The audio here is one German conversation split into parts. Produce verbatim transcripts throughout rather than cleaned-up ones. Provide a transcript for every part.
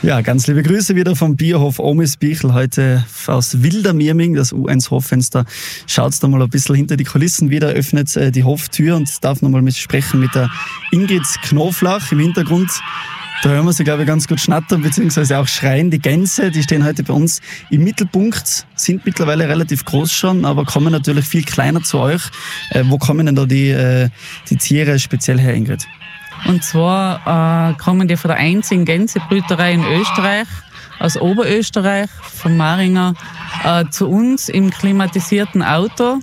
Ja, ganz liebe Grüße wieder vom Biohof Omisbichl, heute aus Wildermirming, das U eins Hoffenster. Schaut da mal ein bisschen hinter die Kulissen wieder, öffnet äh, die Hoftür und darf nochmal mit sprechen mit der Ingrid Knoflach im Hintergrund. Da hören wir sie, glaube ich, ganz gut schnattern bzw. auch schreien. Die Gänse, die stehen heute bei uns im Mittelpunkt, sind mittlerweile relativ groß schon, aber kommen natürlich viel kleiner zu euch. Äh, wo kommen denn da die, äh, die Tiere speziell her, Ingrid? Und zwar äh, kommen die von der einzigen Gänsebrüterei in Österreich, aus Oberösterreich, von Maringer, äh, zu uns im klimatisierten Auto.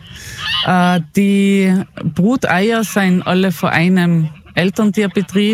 Äh, die Bruteier sind alle von einem Elterntierbetrieb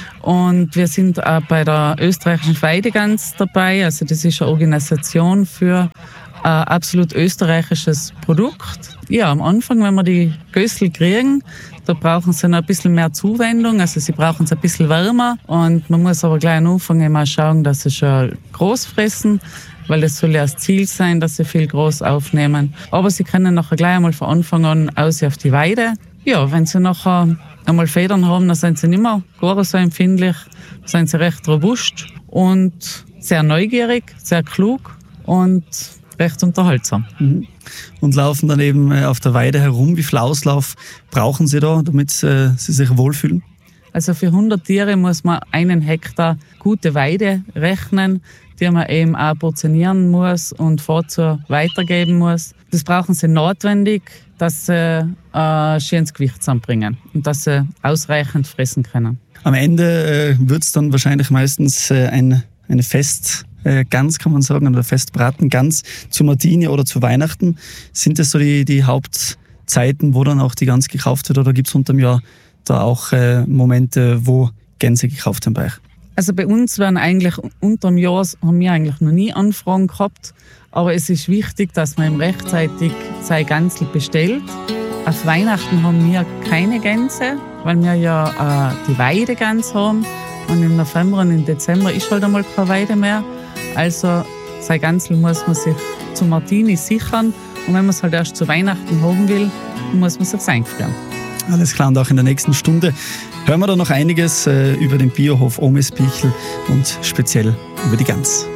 und wir sind auch bei der österreichischen Weidegans dabei. Also das ist eine Organisation für ein absolut österreichisches Produkt. Ja, am Anfang, wenn wir die Gößel kriegen, da brauchen sie noch ein bisschen mehr Zuwendung, also sie brauchen es ein bisschen wärmer und man muss aber gleich am Anfang immer schauen, dass sie schon groß fressen, weil es soll ja das Ziel sein, dass sie viel groß aufnehmen. Aber sie können nachher gleich einmal von Anfang an aus auf die Weide. Ja, wenn sie nachher einmal Federn haben, dann sind sie nicht mehr gar so empfindlich, dann sind sie recht robust und sehr neugierig, sehr klug und recht unterhaltsam. Mhm. Und laufen dann eben auf der Weide herum. Wie viel Auslauf brauchen Sie da, damit äh, Sie sich wohlfühlen? Also für hundert Tiere muss man einen Hektar gute Weide rechnen, die man eben auch portionieren muss und vorzu weitergeben muss. Das brauchen sie notwendig, dass sie äh, schönes Gewicht zusammenbringen und dass sie ausreichend fressen können. Am Ende äh, wird es dann wahrscheinlich meistens äh, ein, eine Fest Gans, kann man sagen, oder Festbratengans zu Martini oder zu Weihnachten. Sind das so die, die Hauptzeiten, wo dann auch die Gans gekauft wird, oder gibt es unterm Jahr da auch äh, Momente, wo Gänse gekauft werden bei euch? Also bei uns werden eigentlich unterm Jahr, haben wir eigentlich noch nie Anfragen gehabt, aber es ist wichtig, dass man ihm rechtzeitig sein Gansel bestellt. Auf Weihnachten haben wir keine Gänse, weil wir ja äh, die Weidegans haben und im November und im Dezember ist halt einmal keine Weide mehr. Also sein Gansel muss man sich zu Martini sichern und wenn man es halt erst zu Weihnachten haben will, muss man es einfrieren. Alles klar, und auch in der nächsten Stunde hören wir da noch einiges äh, über den Biohof Omisbichl und speziell über die Gans.